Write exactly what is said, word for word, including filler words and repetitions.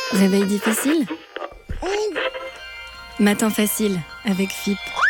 Réveil difficile? Matin facile avec F I P.